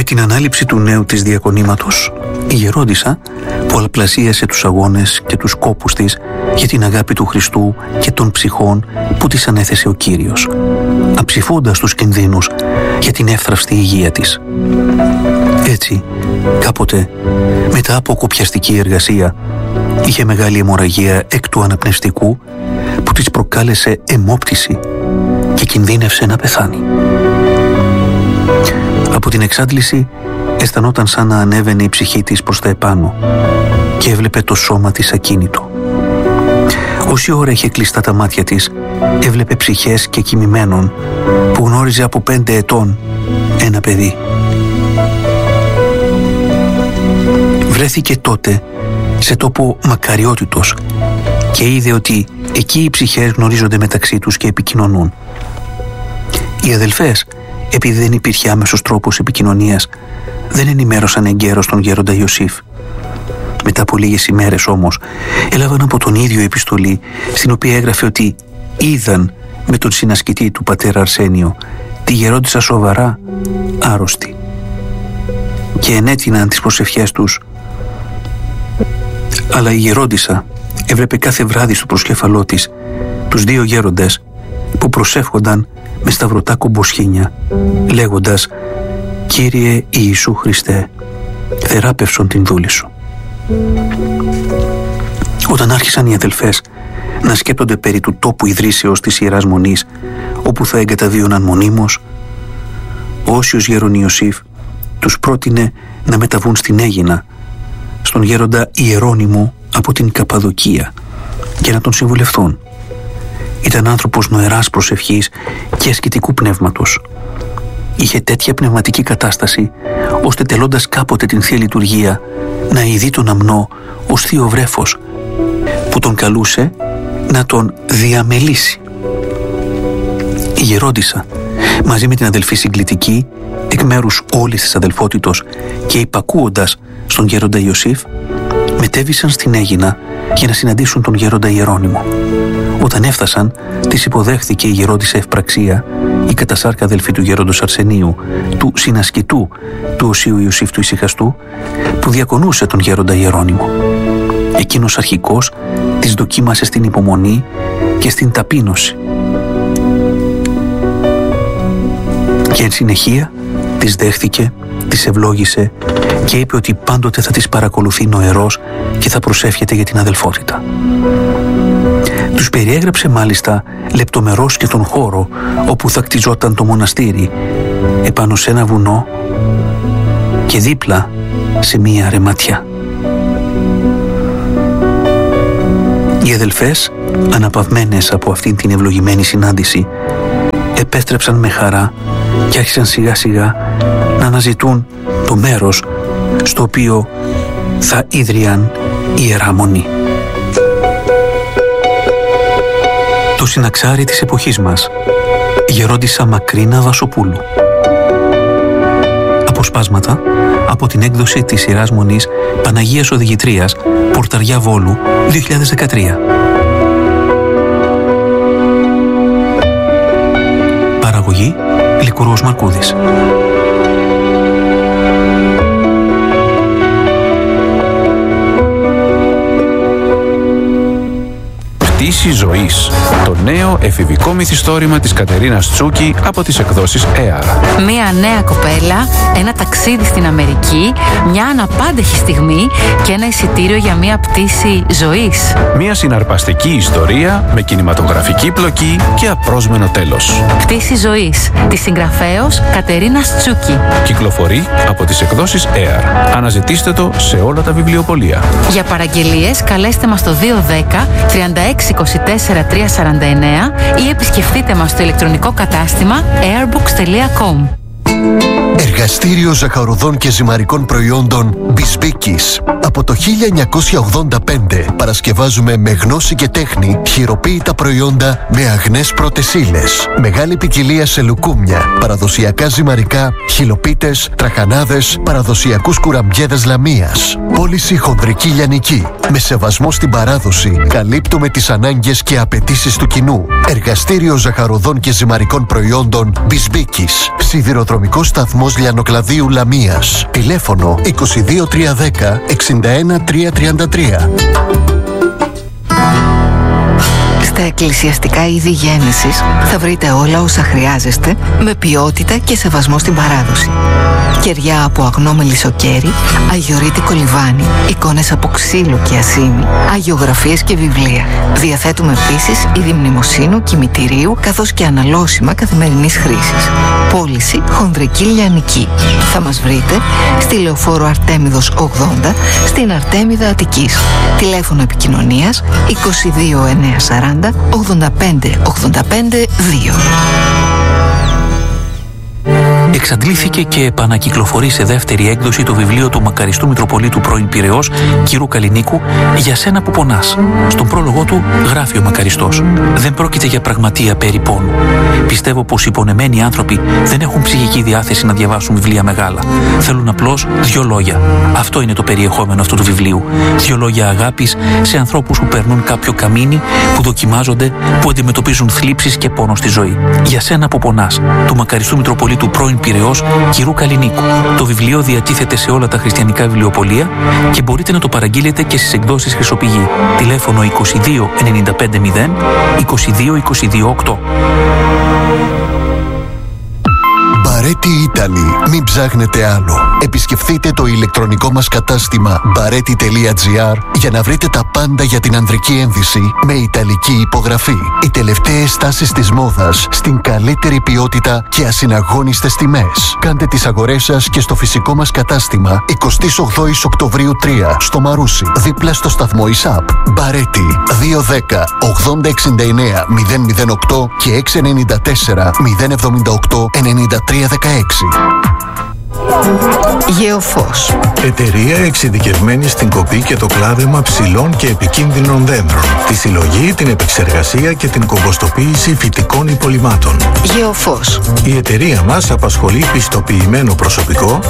την ανάληψη του νέου της διακονήματος, η γερόντισσα πολλαπλασίασε τους αγώνες και τους κόπους της για την αγάπη του Χριστού και των ψυχών που της ανέθεσε ο Κύριος, αψηφώντας τους κινδύνους για την εύθραυστη υγεία της. Έτσι, κάποτε, μετά από κοπιαστική εργασία, είχε μεγάλη αιμορραγία εκ του αναπνευστικού που της προκάλεσε αιμόπτηση και κινδύνευσε να πεθάνει. Από την εξάντληση αισθανόταν σαν να ανέβαινε η ψυχή της προς τα επάνω και έβλεπε το σώμα της ακίνητο. Όση ώρα είχε κλειστά τα μάτια της, έβλεπε ψυχές και κοιμημένων που γνώριζε από 5 ετών ένα παιδί. Βρέθηκε τότε σε τόπο μακαριότητος και είδε ότι εκεί οι ψυχές γνωρίζονται μεταξύ τους και επικοινωνούν. Οι αδελφές, επειδή δεν υπήρχε άμεσος τρόπος επικοινωνίας, δεν ενημέρωσαν εγκαίρως τον γέροντα Ιωσήφ. Μετά από λίγες ημέρες όμως, έλαβαν από τον ίδιο επιστολή, στην οποία έγραφε ότι είδαν με τον συνασκητή του πατέρα Αρσένιο τη γερόντισσα σοβαρά άρρωστη και ενέτειναν τις προσευχές τους. Αλλά η γερόντισσα έβλεπε κάθε βράδυ στο προσκέφαλό της τους δύο γέροντες που προσεύχονταν με σταυρωτά κομποσχήνια, λέγοντας «Κύριε Ιησού Χριστέ, θεράπευσον την δούλη σου». Όταν άρχισαν οι αδελφές να σκέπτονται περί του τόπου ιδρύσεως της Ιεράς Μονής, όπου θα εγκαταβίωναν μονίμως, ο Όσιος γέρον Ιωσήφ τους πρότεινε να μεταβούν στην Αίγινα, στον γέροντα Ιερώνυμο από την Καπαδοκία, και να τον συμβουλευτούν. Ήταν άνθρωπος νοεράς προσευχής και ασκητικού πνεύματος. Είχε τέτοια πνευματική κατάσταση, ώστε τελώντας κάποτε την Θεία Λειτουργία να ειδεί τον αμνό ως θείο βρέφος, που τον καλούσε να τον διαμελήσει. Η γερόντισσα, μαζί με την αδελφή συγκλητική, εκ μέρους όλης της αδελφότητος και υπακούοντας στον γέροντα Ιωσήφ, μετέβησαν στην Αίγινα για να συναντήσουν τον γέροντα Ιερώνυμο. Όταν έφτασαν, τις υποδέχθηκε η γερόντισσα Ευπραξία, η κατασάρκα αδελφή του γέροντος Αρσενίου, του συνασκητού του Οσίου Ιωσήφ του Ησυχαστού, που διακονούσε τον γέροντα Ιερώνυμο. Εκείνος αρχικός τις δοκίμασε στην υπομονή και στην ταπείνωση και εν συνεχεία τις δέχθηκε, τις ευλόγησε και είπε ότι πάντοτε θα τις παρακολουθεί νοερός και θα προσεύχεται για την αδελφότητα. Τους περιέγραψε μάλιστα λεπτομερώς και τον χώρο όπου θα κτιζόταν το μοναστήρι, επάνω σε ένα βουνό και δίπλα σε μία ρεματιά. Οι αδελφές, αναπαυμένες από αυτήν την ευλογημένη συνάντηση, επέστρεψαν με χαρά και άρχισαν σιγά σιγά να αναζητούν το μέρος στο οποίο θα ίδρυαν η Ιερά Μονή. Το συναξάρι της εποχής μας, η γερόντισσα Μακρίνα Βασοπούλου. Αποσπάσματα από την έκδοση της Ιεράς Μονής Παναγίας Οδηγητρίας, Πορταριά Βόλου, 2013. Παραγωγή Λικουρός Μαρκούδης. Πτήση ζωής. Το νέο εφηβικό μυθιστόρημα της Κατερίνας Τσούκη από τις εκδόσεις ΕΑΡΑ. Μία νέα κοπέλα, ένα ταξίδι στην Αμερική, μια αναπάντεχη στιγμή και ένα εισιτήριο για μια πτήση ζωής. Μια συναρπαστική ιστορία με κινηματογραφική πλοκή και απρόσμενο τέλος. Πτήση ζωής, της συγγραφέως Κατερίνας Τσούκη. Κυκλοφορεί από τις εκδόσεις ΕΑΡΑ. Αναζητήστε το σε όλα τα βιβλιοπωλεία. Για παραγγελίες καλέστε μας στο 210 36 24 349 ή επισκεφτείτε μας στο ηλεκτρονικό κατάστημα airbooks.com. Εργαστήριο ζαχαροδών και ζυμαρικών προϊόντων Μπισμπίκης. Από το 1985 παρασκευάζουμε με γνώση και τέχνη χειροποίητα προϊόντα με αγνές πρώτες ύλες. Μεγάλη ποικιλία σε λουκούμια, παραδοσιακά ζυμαρικά, χυλοπίτες, τραχανάδες, παραδοσιακούς κουραμπιέδες λαμίας. Πώληση χονδρική λιανική. Με σεβασμό στην παράδοση καλύπτουμε τις ανάγκες και απαιτήσεις του κοινού. Εργαστήριο ζαχαροδών και ζυμαρικών προϊόντων Μπισμπίκης. Σιδηροδρομικό σταθμό Δρόμος Λιανοκλαδίου Λαμίας. Τηλέφωνο 22310 61333. Στα εκκλησιαστικά είδη γέννησης θα βρείτε όλα όσα χρειάζεστε με ποιότητα και σεβασμό στην παράδοση. Κεριά από αγνό μελισσοκέρι, αγιορείτικο λιβάνι, εικόνες από ξύλου και ασήμι, αγιογραφίες και βιβλία. Διαθέτουμε επίσης είδη μνημοσύνου, κημητηρίου, καθώς και αναλώσιμα καθημερινής χρήσης. Πώληση χονδρική λιανική. Θα μας βρείτε στη Λεωφόρο Αρτέμιδος 80, στην Αρτέμιδα Αττικής. Τηλέφωνο επικοινωνίας 22 940 85 85 2. Εξαντλήθηκε και επανακυκλοφορεί σε δεύτερη έκδοση το βιβλίο του μακαριστού Μητροπολίτου πρώην Πειραιώς, κ. Καλλινίκου, «Για σένα που πονάς». Στον πρόλογο του γράφει ο μακαριστός: «Δεν πρόκειται για πραγματεία περί πόνου. Πιστεύω πως οι πονεμένοι άνθρωποι δεν έχουν ψυχική διάθεση να διαβάσουν βιβλία μεγάλα. Θέλουν απλώς 2 λόγια. Αυτό είναι το περιεχόμενο αυτού του βιβλίου. 2 λόγια αγάπης σε ανθρώπους που περνούν κάποιο καμίνι, που δοκιμάζονται, που αντιμετωπίζουν θλίψεις και πόνο στη ζωή. Για σένα που πονάς», του μακαριστού Μητροπολίτου πρώην Πειραιώς, κ. Καλλινίκου. Το βιβλίο διατίθεται σε όλα τα χριστιανικά βιβλιοπωλεία και μπορείτε να το παραγγείλετε και στις εκδόσεις Χρυσοπηγή. Τηλέφωνο 22 95 0 22 22 8. Μπαρέτι Italy. Μην ψάχνετε άλλο. Επισκεφτείτε το ηλεκτρονικό μας κατάστημα bareti.gr για να βρείτε τα πάντα για την ανδρική ένδυση με ιταλική υπογραφή. Οι τελευταίες στάσεις της μόδας στην καλύτερη ποιότητα και ασυναγώνιστες τιμές. Κάντε τις αγορές σας και στο φυσικό μας κατάστημα 28 Οκτωβρίου 3 στο Μαρούσι, δίπλα στο σταθμό ΙΣΑΠ. Μπαρέτι 210 80 69 008 και 694 078 93 16. Γεωφός. Εταιρεία εξειδικευμένη στην κοπή και το κλάδεμα ψηλών και επικίνδυνων δέντρων. Τη συλλογή, την επεξεργασία και την κομποστοποίηση φυτικών υπολειμμάτων. Γεωφός. Η εταιρεία μας απασχολεί πιστοποιημένο προσωπικό